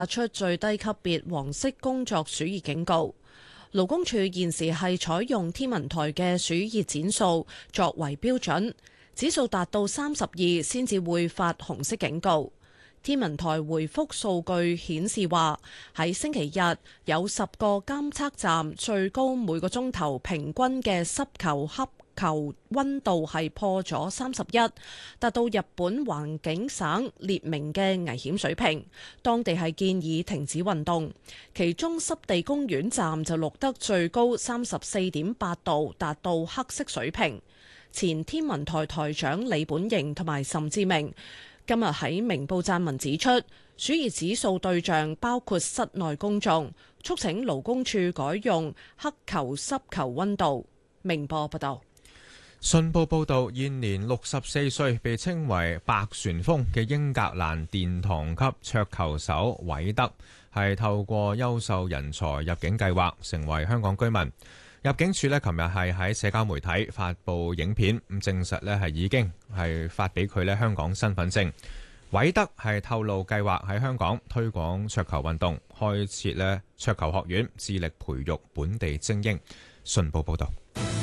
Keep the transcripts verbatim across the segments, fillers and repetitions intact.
發出最低級別黃色工作暑熱警告。勞工處現時係採用天文台嘅暑熱指數作為標準，指數達到三十二先至會發紅色警告。天文台回覆數據顯示話，喺星期日有十個監測站最高每個鐘頭平均嘅濕球恰球溫度係破咗三十一，達到日本環境省列明嘅危險水平。當地係建議停止運動。其中濕地公園站就錄得最高三十四點八度，達到黑色水平。前天文台台長李本瀅同埋岑志明今日喺明報撰文指出，暑熱指數對象包括室內公眾，促請勞工處改用黑球濕球溫度。明報報道。 信報報導，現年六十四歲，被稱為白旋風嘅英格蘭殿堂級桌球手韋德，係透過優秀人才入境計劃成為香港居民。入境處呢，琴日係喺社交媒體發布影片，咁證實呢係已經係發俾佢呢香港身份證。韋德係透露計劃喺香港推廣桌球運動，開設呢桌球學院，致力培育本地精英。信報報導。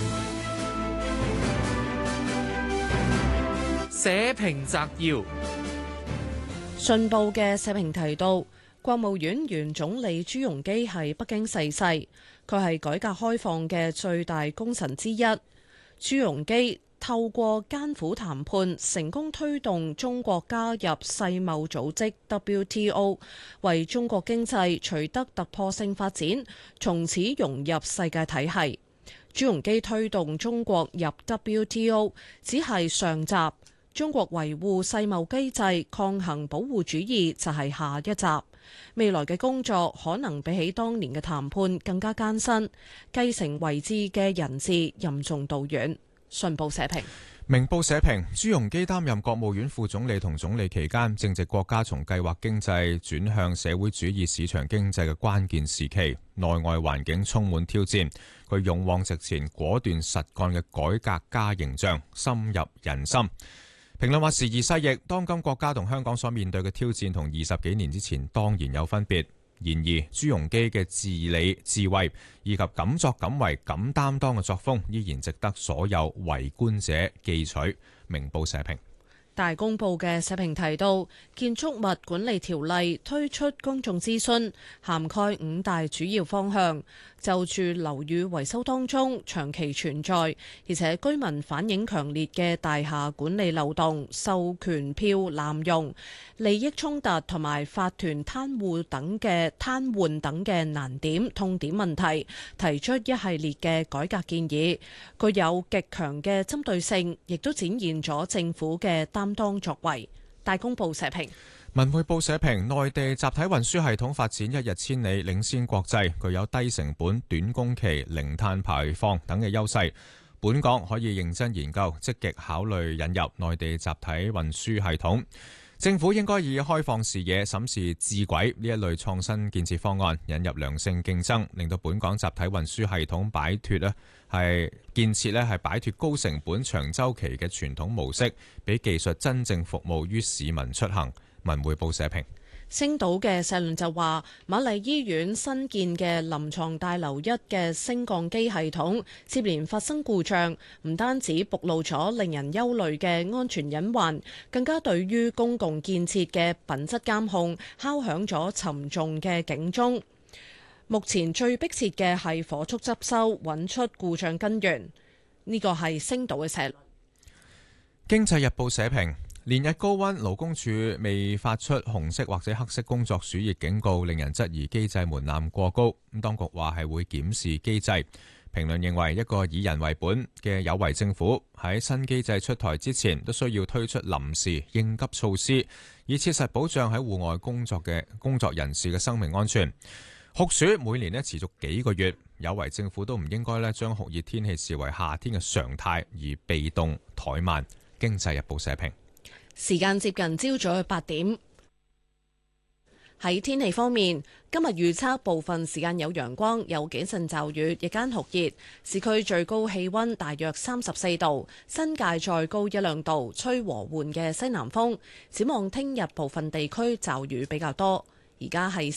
社評摘要： 信報嘅社評提到，國務院原總理朱鎔基喺北京逝世，佢係改革開放嘅最大功臣之一。朱鎔基透過艱苦談判，成功推動中國加入世貿組織 W T O， 為中國經濟取得突破性發展，從此融入世界體系。朱鎔基推動中國入 W T O 只係上集。中國維護世貿機制、抗衡保護主義就係下一集。未來嘅工作可能比起當年嘅談判更加艱辛，繼承遺志嘅人事任重道遠。信報社評。 明報社評，朱鎔基擔任國務院副總理同總理期間，正值國家從計劃經濟轉向社會主義市場經濟嘅關鍵時期，內外環境充滿挑戰。佢勇往直前、果斷實幹嘅改革家形象深入人心。評論話時移世易，當今國家同香港所面對嘅挑戰同二十幾年之前當然有分別。然而朱鎔基嘅治理智慧以及敢作敢為敢擔當嘅作風，依然值得所有圍觀者記取。明報社評。 大公報嘅社評提到，建築物管理條例推出公眾諮詢，涵蓋五大主要方向，就住樓宇維修當中長期存在，而且居民反映強烈嘅大廈管理漏洞、授權票濫用、利益衝突同埋法團癱瘓等嘅癱瘓等嘅難點痛點問題，提出一系列嘅改革建議，具有極強嘅針對性，亦都展現咗政府嘅擔當作為。大公報社評。 文匯報社評，內地集體運輸系統發展一日千里，領先國際，具有低成本、短工期、零碳排放等嘅優勢。本港可以認真研究，積極考慮引入內地集體運輸系統。政府應該以開放視野審視智軌呢一類創新建設方案，引入良性競爭，令到本港集體運輸系統擺脫咧係建設咧係擺脫高成本長週期嘅傳統模式，俾技術真正服務於市民出行。文匯報社評。 星島嘅社論就話，瑪麗醫院新建嘅臨床大樓一嘅升降機系統接連發生故障，唔單止暴露咗令人憂慮嘅安全隱患，更加對於公共建設嘅品質監控敲響咗沉重嘅警鐘。目前最迫切嘅係火速執修，揾出故障根源。呢個係星島嘅社論。 經濟日報社評。連日高溫，勞工處未發出紅色或者黑色工作暑熱警告，令人質疑機制門檻過高。咁當局話係會檢視機制。評論認為一個以人為本嘅有為政府喺新機制出台之前，都需要推出臨時應急措施，以切實保障喺戶外工作嘅工作人士嘅生命安全。酷暑每年咧持續幾個月，有為政府都唔應該咧將酷熱天氣視為夏天嘅常態而被動怠慢。經濟日報社評。 時間接近朝早嘅八點。喺天氣方面，今日預測部分時間有陽光，有幾陣驟雨，日間酷熱。市區最高氣溫大約三十四度，新界再高一兩度，吹和緩嘅西南風。展望聽日部分地區驟雨比較多。 而家係